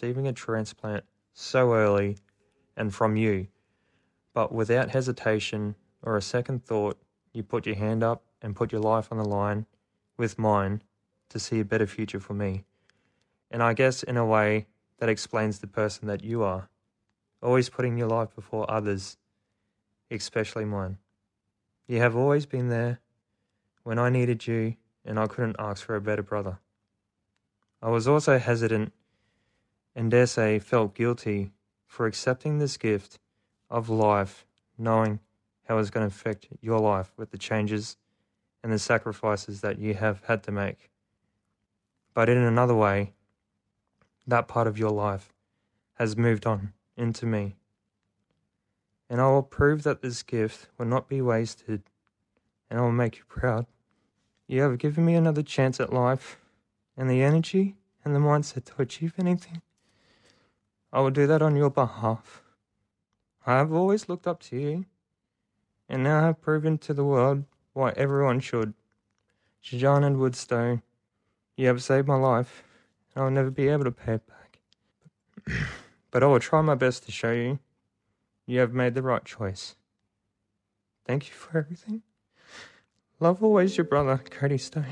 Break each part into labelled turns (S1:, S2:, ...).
S1: receiving a transplant so early and from you, but without hesitation or a second thought, you put your hand up and put your life on the line with mine to see a better future for me. And I guess in a way that explains the person that you are, always putting your life before others, especially mine. You have always been there when I needed you, and I couldn't ask for a better brother. I was also hesitant and dare say felt guilty for accepting this gift of life, knowing how it's going to affect your life with the changes and the sacrifices that you have had to make. But in another way, that part of your life has moved on into me. And I will prove that this gift will not be wasted, and I will make you proud. You have given me another chance at life, and the energy and the mindset to achieve anything. I will do that on your behalf. I have always looked up to you, and now have proven to the world why everyone should. Shajan and Woodstone, you have saved my life, and I will never be able to pay it back. But I will try my best to show you you have made the right choice. Thank you for everything. Love always, your brother, Cody Stone.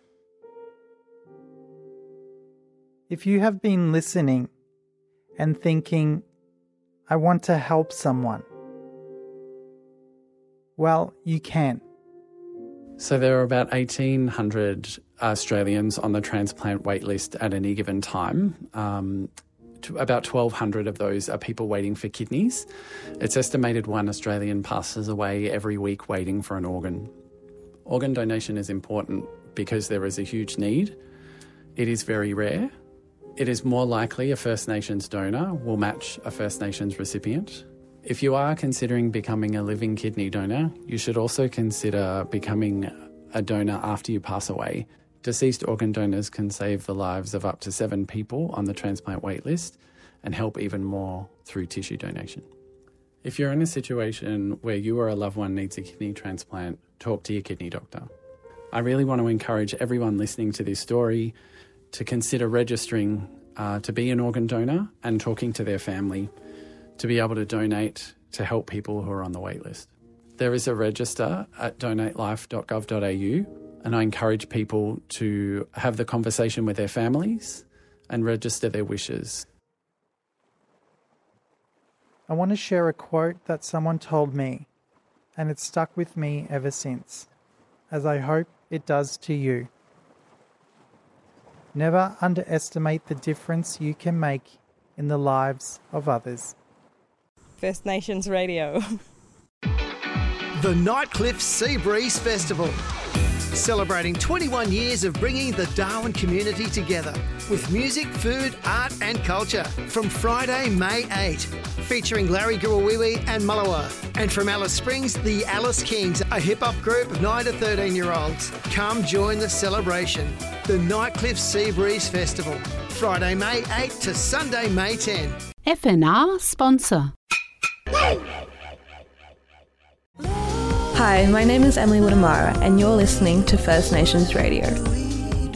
S2: If you have been listening and thinking, I want to help someone, well, you can.
S3: So there are about 1,800 Australians on the transplant waitlist at any given time. About 1,200 of those are people waiting for kidneys. It's estimated one Australian passes away every week waiting for an organ. Organ donation is important because there is a huge need. It is very rare. It is more likely a First Nations donor will match a First Nations recipient. If you are considering becoming a living kidney donor, you should also consider becoming a donor after you pass away. Deceased organ donors can save the lives of up to 7 people on the transplant waitlist and help even more through tissue donation. If you're in a situation where you or a loved one needs a kidney transplant, talk to your kidney doctor. I really want to encourage everyone listening to this story to consider registering to be an organ donor and talking to their family to be able to donate to help people who are on the waitlist. There is a register at donatelife.gov.au, and I encourage people to have the conversation with their families and register their wishes.
S2: I want to share a quote that someone told me, and it's stuck with me ever since, as I hope it does to you. Never underestimate the difference you can make in the lives of others.
S4: First Nations Radio.
S5: The Nightcliff Seabreeze Festival. Celebrating 21 years of bringing the Darwin community together with music, food, art and culture from Friday, May 8, featuring Larry Gurawiwi and Mullawa. And from Alice Springs, the Alice Kings, a hip-hop group of 9 to 13-year-olds. Come join the celebration. The Nightcliff Seabreeze Festival. Friday, May 8 to Sunday, May 10.
S6: FNR sponsor.
S7: Hi, my name is Emily Woodamara and you're listening to First Nations Radio.